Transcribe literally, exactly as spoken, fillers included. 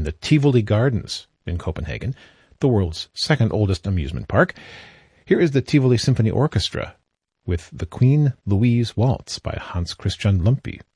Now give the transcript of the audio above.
the Tivoli Gardens in Copenhagen, the world's second oldest amusement park. Here is the Tivoli Symphony Orchestra with the Queen Louise Waltz by Hans Christian Lumpy.